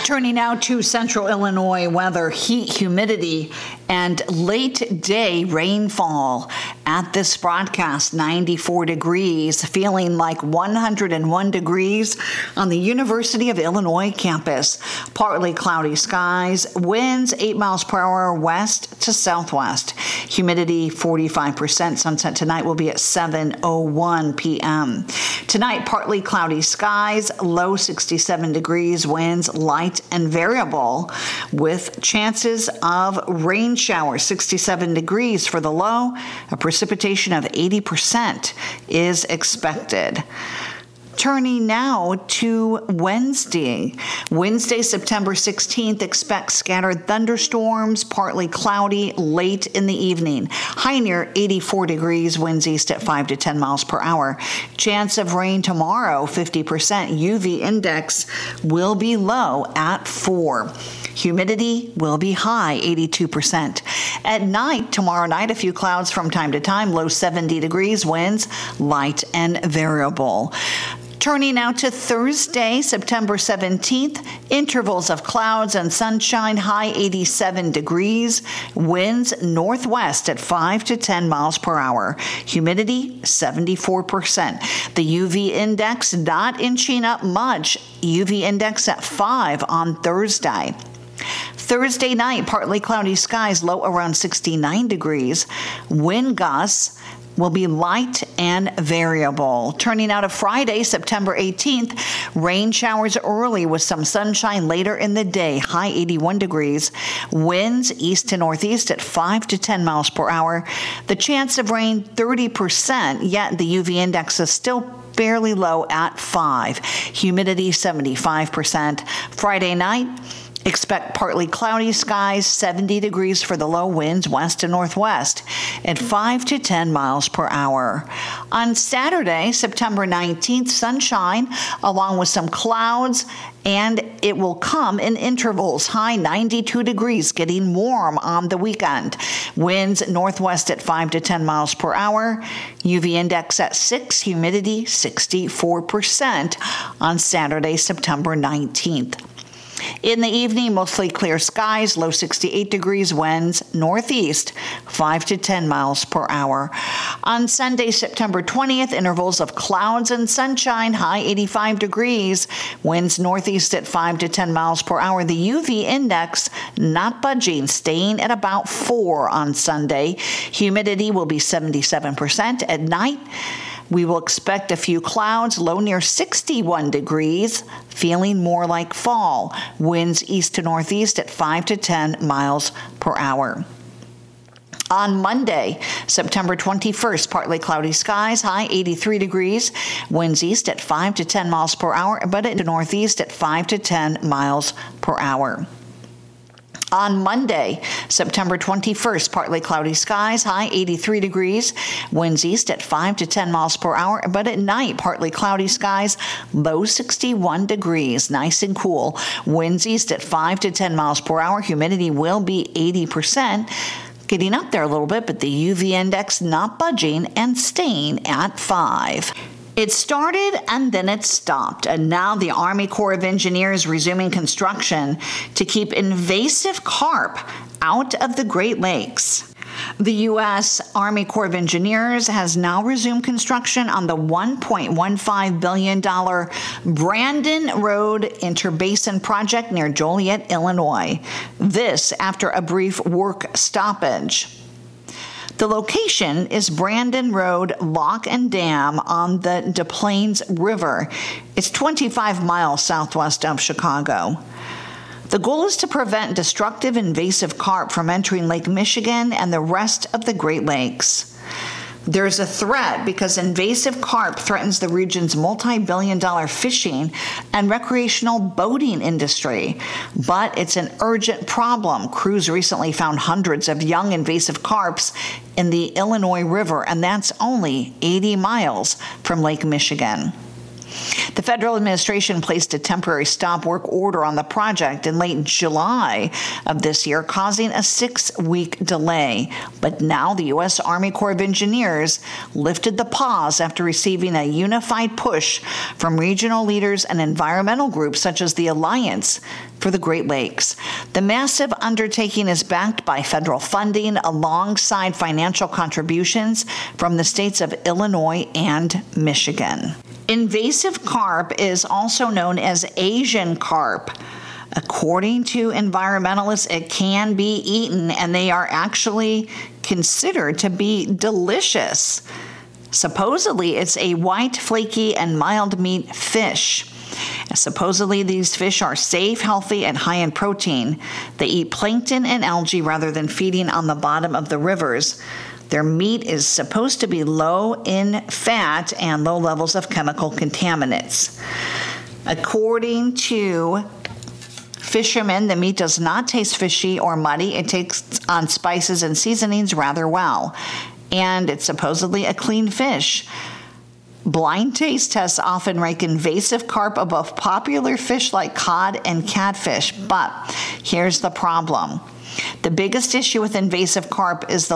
Turning now to central Illinois weather, heat, humidity, and late day rainfall. At this broadcast, 94 degrees, feeling like 101 degrees on the University of Illinois campus. Partly cloudy skies, winds 8 miles per hour west to southwest. Humidity 45%. Sunset tonight will be at 7:01 p.m. Tonight, partly cloudy skies, low 67 degrees, winds light and variable with chances of rain showers, 67 degrees for the low. A precipitation of 80% is expected. Turning now to Wednesday. Wednesday, September 16th, expect scattered thunderstorms, partly cloudy late in the evening. High near 84 degrees, winds east at 5 to 10 miles per hour. Chance of rain tomorrow, 50%. UV index will be low at 4. Humidity will be high, 82%. At night, tomorrow night, a few clouds from time to time, low 70 degrees, winds light and variable. Turning now to Thursday, September 17th, intervals of clouds and sunshine, high 87 degrees, winds northwest at 5 to 10 miles per hour, humidity 74%. The UV index not inching up much, UV index at 5 on Thursday. Thursday night, partly cloudy skies, low around 69 degrees, wind gusts will be light and variable. Turning out to Friday, September 18th, rain showers early with some sunshine later in the day, high 81 degrees, winds east to northeast at 5 to 10 miles per hour. The chance of rain 30%, yet the UV index is still fairly low at 5. Humidity 75%. Friday night, expect partly cloudy skies, 70 degrees for the low, winds west to northwest at 5 to 10 miles per hour. On Saturday, September 19th, sunshine along with some clouds, and it will come in intervals. High 92 degrees, getting warm on the weekend. Winds northwest at 5 to 10 miles per hour. UV index at 6, humidity 64% on Saturday, September 19th. In the evening, mostly clear skies, low 68 degrees, winds northeast, 5 to 10 miles per hour. On Sunday, September 20th, intervals of clouds and sunshine, high 85 degrees, winds northeast at 5 to 10 miles per hour. The UV index not budging, staying at about 4 on Sunday. Humidity will be 77%. At night, we will expect a few clouds, low near 61 degrees, feeling more like fall. Winds east to northeast at 5 to 10 miles per hour. On Monday, September 21st, partly cloudy skies, high 83 degrees, winds east at 5 to 10 miles per hour, but into northeast at 5 to 10 miles per hour. On Monday, September 21st, partly cloudy skies, high 83 degrees, winds east at 5 to 10 miles per hour, but at night, partly cloudy skies, low 61 degrees, nice and cool, winds east at 5 to 10 miles per hour, humidity will be 80%, getting up there a little bit, but the UV index not budging and staying at 5. It started and then it stopped, and now the Army Corps of Engineers resuming construction to keep invasive carp out of the Great Lakes. The U.S. Army Corps of Engineers has now resumed construction on the $1.15 billion Brandon Road Interbasin project near Joliet, Illinois. This after a brief work stoppage. The location is Brandon Road Lock and Dam on the Des Plaines River. It's 25 miles southwest of Chicago. The goal is to prevent destructive invasive carp from entering Lake Michigan and the rest of the Great Lakes. There's a threat because invasive carp threatens the region's multi-billion-dollar fishing and recreational boating industry. But it's an urgent problem. Crews recently found hundreds of young invasive carps in the Illinois River, and that's only 80 miles from Lake Michigan. The federal administration placed a temporary stop work order on the project in late July of this year, causing a 6-week delay. But now the U.S. Army Corps of Engineers lifted the pause after receiving a unified push from regional leaders and environmental groups such as the Alliance for the Great Lakes. The massive undertaking is backed by federal funding alongside financial contributions from the states of Illinois and Michigan. Invasive carp is also known as Asian carp. According to environmentalists, it can be eaten, and they are actually considered to be delicious. Supposedly, it's a white, flaky, and mild meat fish. Supposedly, these fish are safe, healthy, and high in protein. They eat plankton and algae rather than feeding on the bottom of the rivers. Their meat is supposed to be low in fat and low levels of chemical contaminants. According to fishermen, the meat does not taste fishy or muddy. It takes on spices and seasonings rather well. And it's supposedly a clean fish. Blind taste tests often rank invasive carp above popular fish like cod and catfish. But here's the problem. The biggest issue with invasive carp is the